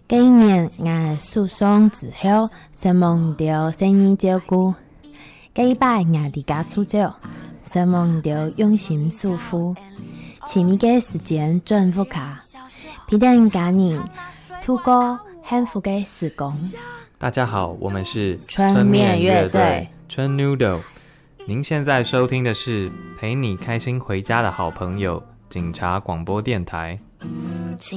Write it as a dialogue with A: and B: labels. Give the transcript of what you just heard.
A: 今年我诉讼之后，希望到生意照顾。这摆我离家出走，希望到用心祝福。前面的时间转复卡，陪伴家人度过幸福的时光。
B: 大家好，我们是
A: 春面乐队
B: 春 Noodle。您现在收听的是陪你开心回家的好朋友警察广播电台。